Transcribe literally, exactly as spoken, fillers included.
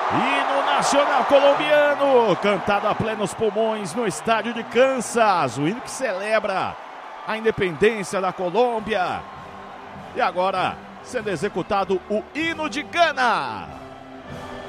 Hino nacional colombiano, cantado a plenos pulmões no estádio de Kansas. O hino que celebra a independência da Colômbia. E agora, sendo executado o hino de Gana.